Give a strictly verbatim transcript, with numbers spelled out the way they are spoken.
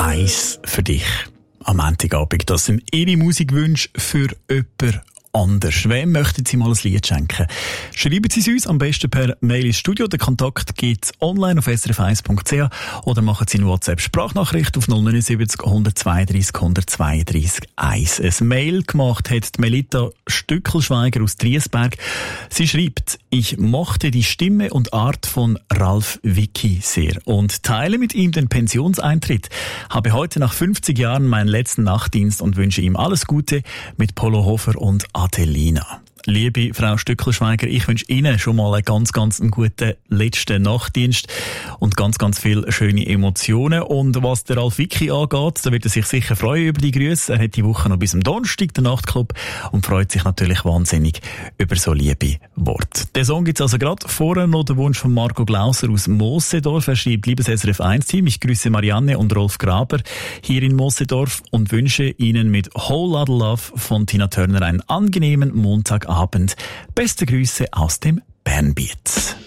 eins für dich am Montagabend. Das sind Ihre Musikwünsche für jemanden anders. Wem möchten Sie mal ein Lied schenken? Schreiben Sie es uns am besten per Mail ins Studio. Den Kontakt gibt es online auf s r f eins punkt c h oder machen Sie eine WhatsApp-Sprachnachricht auf null neun sieben null eins zwei drei null eins zwei drei eins. Ein Mail gemacht hat die Melita Stückelschweiger aus Triesberg. Sie schreibt: Ich mochte die Stimme und Art von Ralf Vicki sehr und teile mit ihm den Pensionseintritt. Habe heute nach fünfzig Jahren meinen letzten Nachtdienst und wünsche ihm alles Gute mit Polo Hofer und Adelina. Liebe Frau Stückelschweiger, ich wünsche Ihnen schon mal einen ganz, ganz einen guten letzten Nachtdienst und ganz, ganz viele schöne Emotionen. Und was der Ralf Vicki angeht, da wird er sich sicher freuen über die Grüße. Er hat die Woche noch bis am Donnerstag den Nachtclub und freut sich natürlich wahnsinnig über so liebe Worte. Den Song gibt's also gerade. Vorher noch der Wunsch von Marco Glauser aus Moosseedorf. Er schreibt: Liebes S R F eins Team, ich grüße Marianne und Rolf Graber hier in Moosseedorf und wünsche Ihnen mit Whole Lotta Love von Tina Turner einen angenehmen Montagabend. Beste Grüße aus dem Bernbiet.